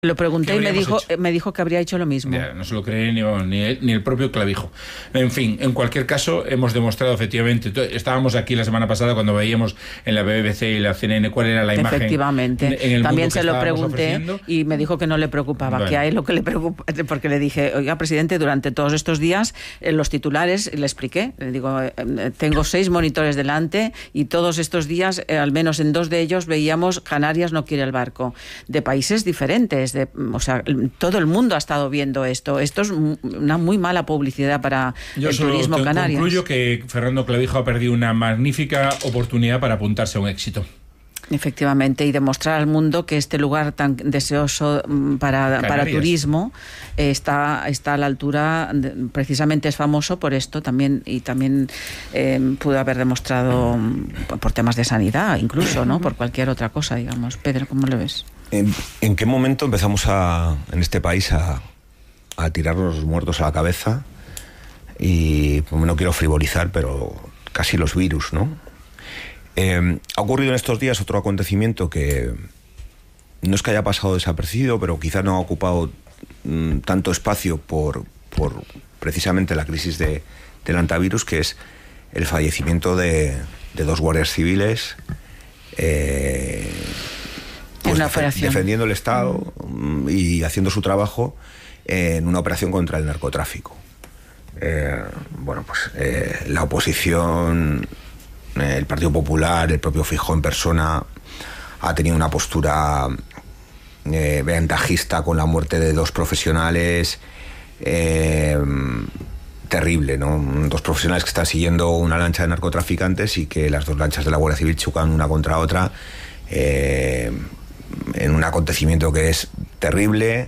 Lo pregunté y me dijo que habría hecho lo mismo. Ya, no se lo cree ni el propio Clavijo. En fin, en cualquier caso, hemos demostrado efectivamente, estábamos aquí la semana pasada cuando veíamos en la BBC y la CNN cuál era la imagen. Efectivamente. También se lo pregunté ofreciendo. Y me dijo que no le preocupaba, bueno. Que a él lo que le preocupa, porque le dije, oiga, presidente, durante todos estos días, los titulares, le expliqué, le digo, tengo 6 monitores delante y todos estos días, al menos en 2 de ellos, veíamos Canarias no quiere el barco, de países diferentes. O sea, todo el mundo ha estado viendo esto. Esto es una muy mala publicidad para el turismo canario. Yo concluyo que Fernando Clavijo ha perdido una magnífica oportunidad para apuntarse a un éxito. Efectivamente, y demostrar al mundo que este lugar tan deseoso para turismo está a la altura, precisamente es famoso por esto también, y también pudo haber demostrado por temas de sanidad, incluso, ¿no? Por cualquier otra cosa, digamos. Pedro, ¿cómo lo ves? ¿En qué momento empezamos en este país a tirarnos los muertos a la cabeza? Y no quiero frivolizar, pero casi los virus, ¿no? Ha ocurrido en estos días otro acontecimiento que no es que haya pasado desapercibido, pero quizás no ha ocupado tanto espacio por precisamente la crisis del antivirus, que es el fallecimiento de 2 guardias civiles defendiendo el Estado y haciendo su trabajo en una operación contra el narcotráfico. La oposición, el Partido Popular, el propio Feijóo en persona, ha tenido una postura ventajista con la muerte de 2 profesionales, terrible, ¿no? 2 profesionales que están siguiendo una lancha de narcotraficantes y que las 2 lanchas de la Guardia Civil chocan una contra otra en un acontecimiento que es terrible.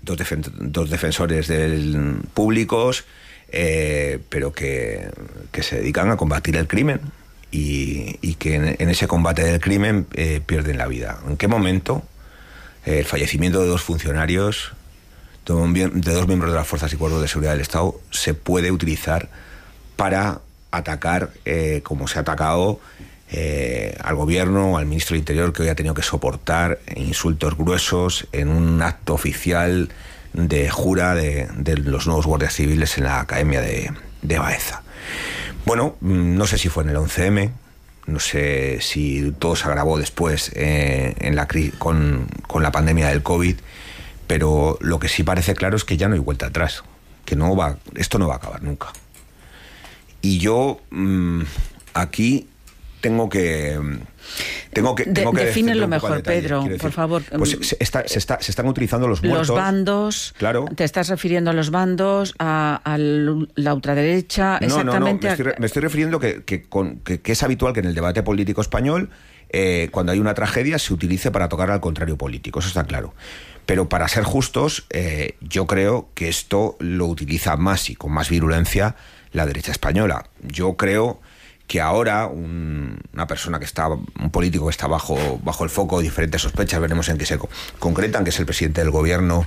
2 defensores públicos, pero que se dedican a combatir el crimen. Y que en ese combate del crimen pierden la vida. ¿En qué momento el fallecimiento de 2 funcionarios, de 2 miembros de las Fuerzas y Cuerpos de Seguridad del Estado, se puede utilizar para atacar, como se ha atacado al gobierno, al ministro del Interior, que hoy ha tenido que soportar insultos gruesos en un acto oficial de jura de los nuevos guardias civiles en la Academia de Baeza? Bueno, no sé si fue en el 11M, no sé si todo se agravó después con la pandemia del COVID, pero lo que sí parece claro es que ya no hay vuelta atrás, que esto no va a acabar nunca. Y yo aquí tengo que defínelo mejor, Pedro, por favor. Pues se están utilizando los muertos. Los bandos. Claro. ¿Te estás refiriendo a los bandos, a la ultraderecha? Exactamente. No. Me estoy refiriendo que es habitual que en el debate político español, cuando hay una tragedia, se utilice para tocar al contrario político. Eso está claro. Pero para ser justos, yo creo que esto lo utiliza más y con más virulencia la derecha española. Yo creo que ahora una persona un político que está bajo el foco de diferentes sospechas, veremos en qué se concretan, que es el presidente del gobierno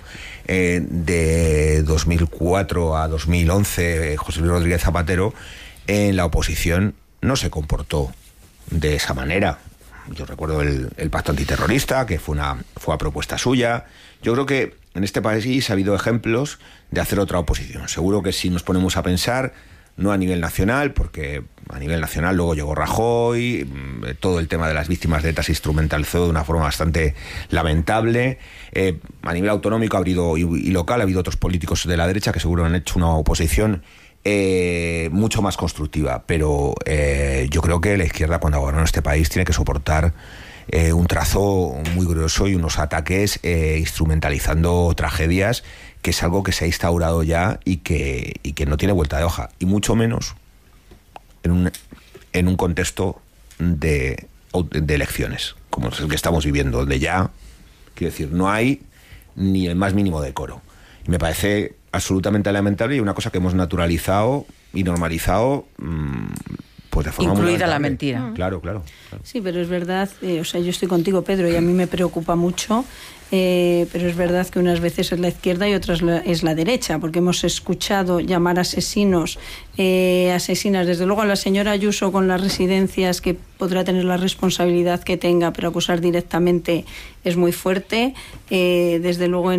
de 2004 a 2011, José Luis Rodríguez Zapatero, en la oposición no se comportó de esa manera. Yo recuerdo el pacto antiterrorista, que fue a propuesta suya. Yo creo que en este país ha habido ejemplos de hacer otra oposición. Seguro que si nos ponemos a pensar, no a nivel nacional, porque a nivel nacional luego llegó Rajoy, todo el tema de las víctimas de ETA se instrumentalizó de una forma bastante lamentable. A nivel autonómico y local ha habido otros políticos de la derecha que seguro han hecho una oposición mucho más constructiva, pero yo creo que la izquierda, cuando gobierna este país, tiene que soportar un trazo muy grueso y unos ataques instrumentalizando tragedias, que es algo que se ha instaurado ya y que no tiene vuelta de hoja, y mucho menos en un contexto de elecciones, como es el que estamos viviendo, donde ya, quiero decir, no hay ni el más mínimo decoro. Y me parece absolutamente lamentable y una cosa que hemos naturalizado y normalizado, pues de forma incluida la mentira. Claro. Sí, pero es verdad, yo estoy contigo, Pedro, y a mí me preocupa mucho, pero es verdad que unas veces es la izquierda y otras es la derecha, porque hemos escuchado llamar asesinas, desde luego a la señora Ayuso con las residencias, que podrá tener la responsabilidad que tenga, pero acusar directamente es muy fuerte, desde luego